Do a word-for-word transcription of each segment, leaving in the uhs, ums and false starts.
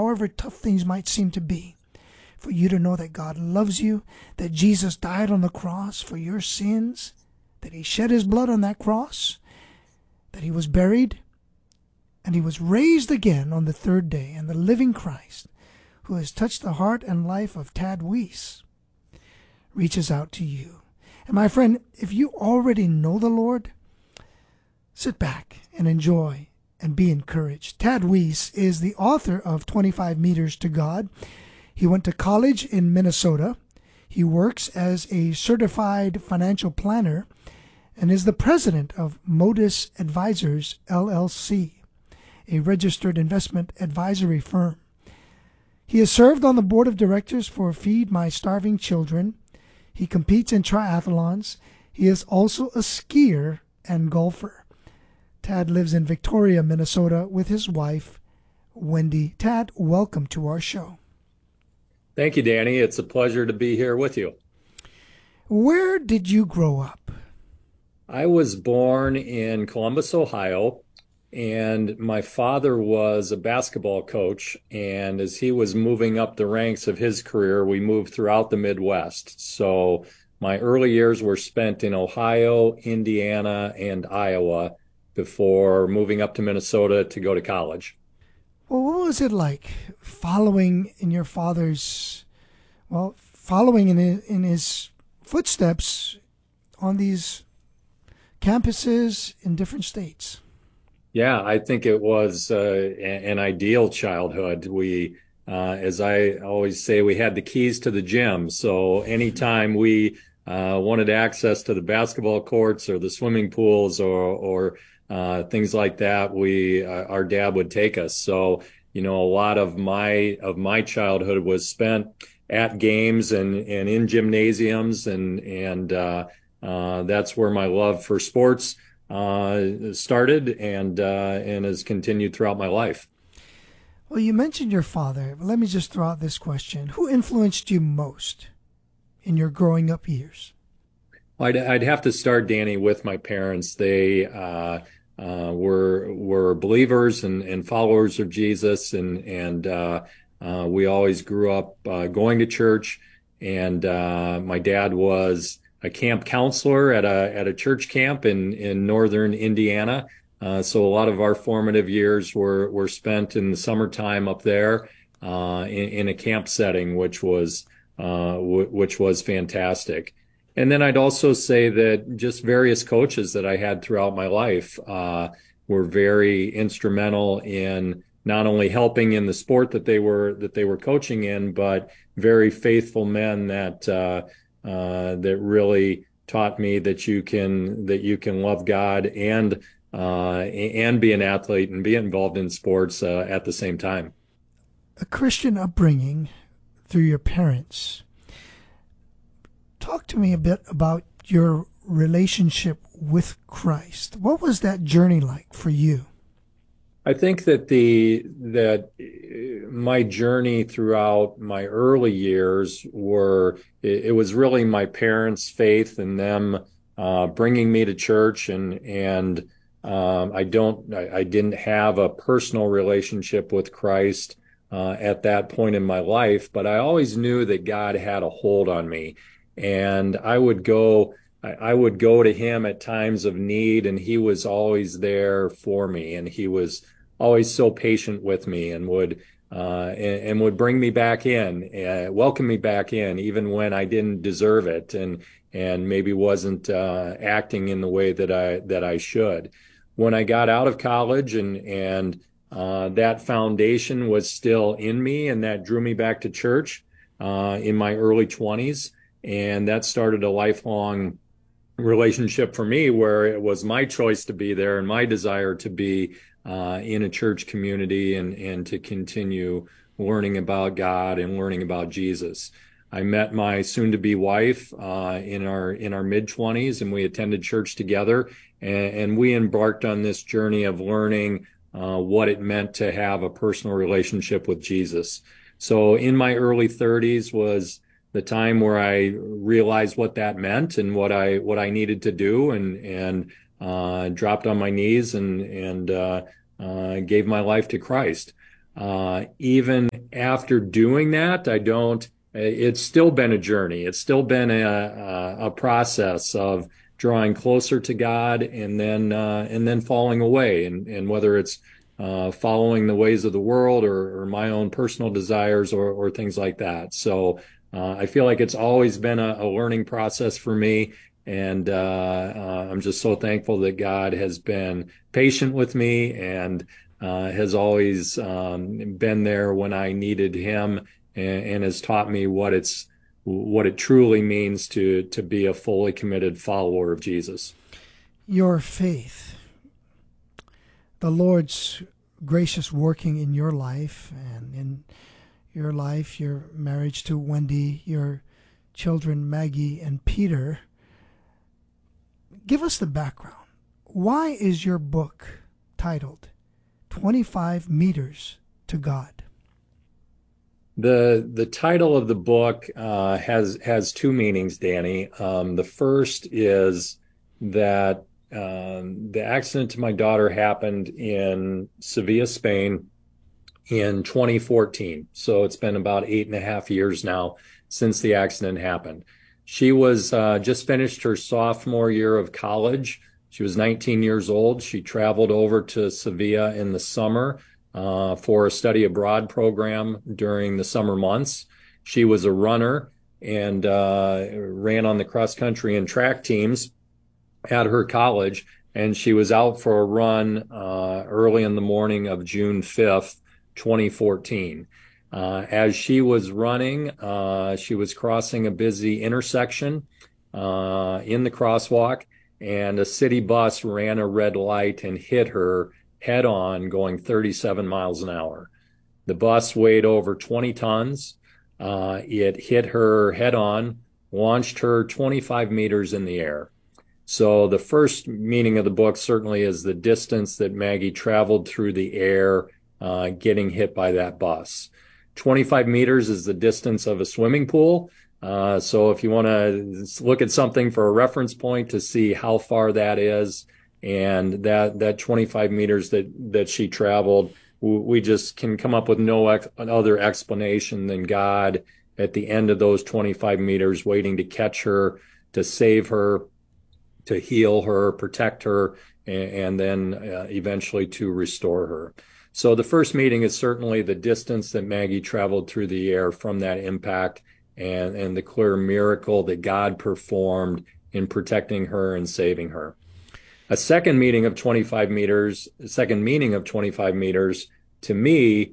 however tough things might seem to be, for you to know that God loves you, that Jesus died on the cross for your sins, that he shed his blood on that cross, that he was buried, and he was raised again on the third day, and the living Christ, who has touched the heart and life of Tad Weiss, reaches out to you. And my friend, if you already know the Lord, sit back and enjoy and be encouraged. Tad Weiss is the author of twenty-five Meters to God. He went to college in Minnesota. He works as a certified financial planner and is the president of Modus Advisors, L L C, a registered investment advisory firm. He has served on the board of directors for Feed My Starving Children. He competes in triathlons. He is also a skier and golfer. Tad lives in Victoria, Minnesota with his wife, Wendy. Tad, welcome to our show. Thank you, Danny. It's a pleasure to be here with you. Where did you grow up? I was born in Columbus, Ohio, and my father was a basketball coach. And as he was moving up the ranks of his career, we moved throughout the Midwest. So my early years were spent in Ohio, Indiana, and Iowa before moving up to Minnesota to go to college. Well, what was it like following in your father's, well, following in his, in his footsteps on these campuses in different states? Yeah, I think it was uh, an ideal childhood. We, uh, as I always say, we had the keys to the gym. So anytime we uh, wanted access to the basketball courts or the swimming pools or, or uh, things like that, we, uh, our dad would take us. So, you know, a lot of my of my childhood was spent at games and, and in gymnasiums, and and uh, uh, that's where my love for sports Uh, started and uh, and has continued throughout my life. Well, you mentioned your father. Let me just throw out this question. Who influenced you most in your growing up years? I'd, I'd have to start, Danny, with my parents. They uh, uh, were were believers and, and followers of Jesus, and, and uh, uh, we always grew up uh, going to church. And uh, my dad was a camp counselor at a at a church camp in in northern Indiana. Uh, so a lot of our formative years were were spent in the summertime up there uh, in, in a camp setting, which was uh, w- which was fantastic. And then I'd also say that just various coaches that I had throughout my life uh, were very instrumental in not only helping in the sport that they were that they were coaching in, but very faithful men that. Uh, Uh, that really taught me that you can that you can love God and uh, and be an athlete and be involved in sports uh, at the same time. A Christian upbringing through your parents. Talk to me a bit about your relationship with Christ. What was that journey like for you? I think that the that my journey throughout my early years were it, it was really my parents' faith and them uh, bringing me to church, and and um, I don't I, I didn't have a personal relationship with Christ uh, at that point in my life, but I always knew that God had a hold on me, and I would go. I would go to him at times of need, and he was always there for me, and he was always so patient with me, and would uh, and, and would bring me back in, uh, welcome me back in, even when I didn't deserve it, and and maybe wasn't uh, acting in the way that I that I should. When I got out of college, and and uh, that foundation was still in me, and that drew me back to church uh, in my early twenties, and that started a lifelong relationship for me, where it was my choice to be there and my desire to be uh, in a church community and, and to continue learning about God and learning about Jesus. I met my soon-to-be wife uh, in our in our mid-twenties, and we attended church together, and, and we embarked on this journey of learning uh, what it meant to have a personal relationship with Jesus. So in my early thirties was the time where I realized what that meant and what I what I needed to do, and and uh, dropped on my knees and and uh, uh, gave my life to Christ. uh, even after doing that, I don't, it's still been a journey. It's still been a, a, a process of drawing closer to God and then, uh, and then falling away. And, and whether it's, uh, following the ways of the world or, or my own personal desires or, or things like that. So, uh, I feel like it's always been a, a learning process for me. And, uh, uh, I'm just so thankful that God has been patient with me and, uh, has always, um, been there when I needed him and, and has taught me what it's, what it truly means to, to be a fully committed follower of Jesus. Your faith, the Lord's gracious working in your life and in your life, your marriage to Wendy, your children, Maggie and Peter. Give us the background. Why is your book titled twenty-five Meters to God? The the title of the book uh, has has two meanings, Danny. Um, the first is that um, the accident to my daughter happened in Sevilla, Spain, in twenty fourteen. So it's been about eight and a half years now since the accident happened. She was uh, just finished her sophomore year of college. She was nineteen years old. She traveled over to Sevilla in the summer uh, for a study abroad program during the summer months. She was a runner and uh, ran on the cross country and track teams at her college. And she was out for a run uh, early in the morning of June fifth, twenty fourteen. Uh, as she was running, uh, she was crossing a busy intersection uh, in the crosswalk, and a city bus ran a red light and hit her head on, going thirty-seven miles an hour. The bus weighed over twenty tons. Uh, it hit her head on, launched her twenty-five meters in the air. So the first meaning of the book certainly is the distance that Maggie traveled through the air, uh, getting hit by that bus. twenty-five meters is the distance of a swimming pool. Uh, so if you want to look at something for a reference point to see how far that is, and that, that twenty-five meters that, that she traveled, we just can come up with no ex- other explanation than God at the end of those twenty-five meters waiting to catch her, to save her, to heal her, protect her, and, and then uh, eventually to restore her. So the first meeting is certainly the distance that Maggie traveled through the air from that impact, and, and the clear miracle that God performed in protecting her and saving her. A second meaning of twenty-five meters, second meaning of twenty-five meters to me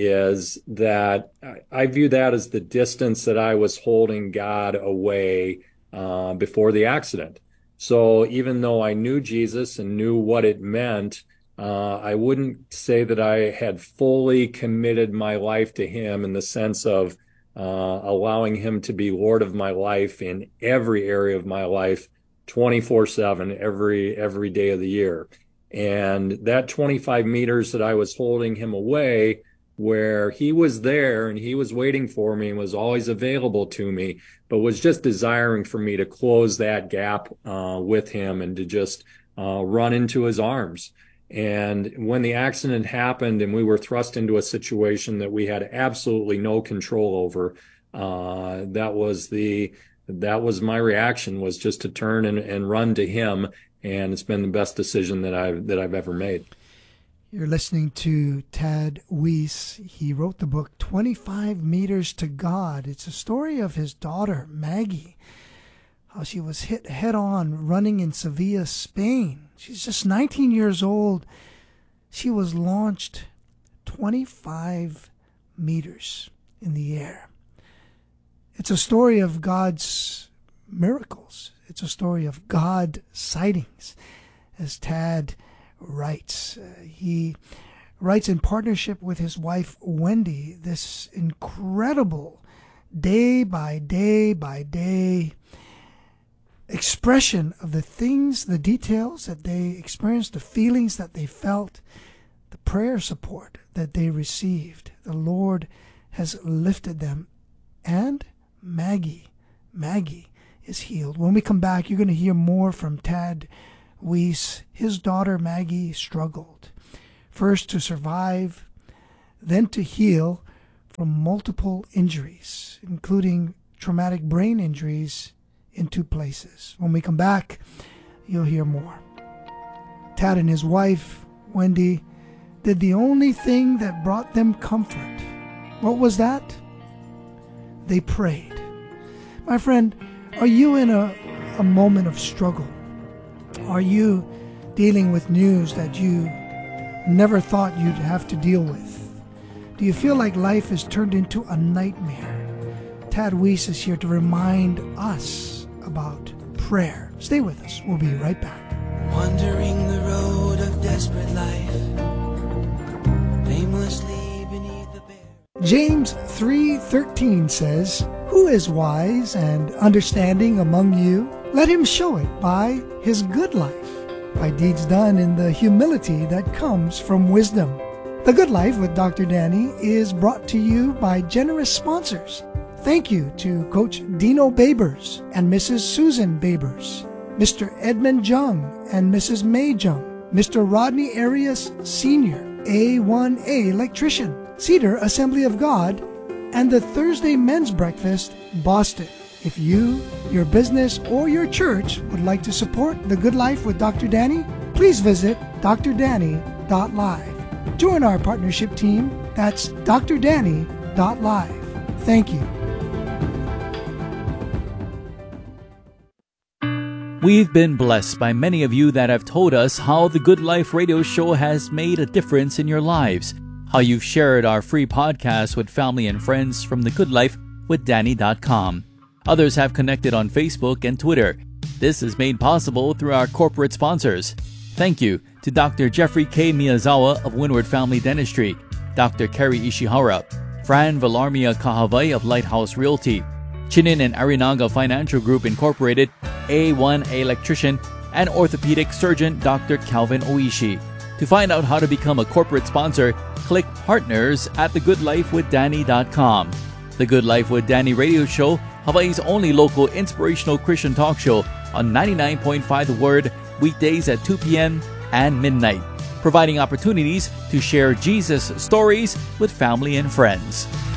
is that I view that as the distance that I was holding God away uh, before the accident. So even though I knew Jesus and knew what it meant, uh, I wouldn't say that I had fully committed my life to him in the sense of uh, allowing him to be Lord of my life in every area of my life, twenty-four seven, every every day of the year. And that twenty-five meters that I was holding him away, where he was there and he was waiting for me and was always available to me, but was just desiring for me to close that gap uh, with him and to just uh, run into his arms. And when the accident happened and we were thrust into a situation that we had absolutely no control over, uh, that was the that was my reaction, was just to turn and, and run to him. And it's been the best decision that I've that I've ever made. You're listening to Tad Weise. He wrote the book twenty-five Meters to God. It's a story of his daughter, Maggie, how she was hit head on running in Sevilla, Spain. She's just nineteen years old. She was launched twenty-five meters in the air. It's a story of God's miracles. It's a story of God sightings, as Tad writes. Uh, he writes in partnership with his wife, Wendy, this incredible day by day by day expression of the things, the details that they experienced, the feelings that they felt, the prayer support that they received. The Lord has lifted them. And Maggie, Maggie is healed. When we come back, you're going to hear more from Tad Weise. His daughter Maggie struggled first to survive then to heal from multiple injuries, including traumatic brain injuries in two places. When we come back, you'll hear more. Tad and his wife, Wendy, did the only thing that brought them comfort. What was that? They prayed. My friend, are you in a, a moment of struggle? Are you dealing with news that you never thought you'd have to deal with? Do you feel like life has turned into a nightmare? Tad Weiss is here to remind us about prayer. Stay with us. We'll be right back. Wandering the road of desperate life, aimlessly beneath the bare. James three thirteen says, "Who is wise and understanding among you? Let him show it by his good life, by deeds done in the humility that comes from wisdom." The Good Life with Doctor Danny is brought to you by generous sponsors. Thank you to Coach Dino Babers and Missus Susan Babers, Mister Edmund Jung and Missus May Jung, Mister Rodney Arias Senior, A one A Electrician, Cedar Assembly of God, and the Thursday Men's Breakfast, Boston. If you, your business, or your church would like to support The Good Life with Doctor Danny, please visit d r danny dot live. Join our partnership team. That's d r danny dot live. Thank you. We've been blessed by many of you that have told us how the Good Life radio show has made a difference in your lives, how you've shared our free podcast with family and friends from the good life with danny dot com. Others have connected on Facebook and Twitter. This is made possible through our corporate sponsors. Thank you to Doctor Jeffrey K. Miyazawa of Windward Family Dentistry, Doctor Kerry Ishihara, Fran Villarmia Kahavai of Lighthouse Realty, Chinin and Arinaga Financial Group Incorporated, A one A Electrician, and orthopedic surgeon Doctor Calvin Oishi. To find out how to become a corporate sponsor, click Partners at the good life with danny dot com. The Good Life with Danny radio show, Hawaii's only local inspirational Christian talk show on ninety-nine point five The Word, weekdays at two p.m. and midnight, providing opportunities to share Jesus stories with family and friends.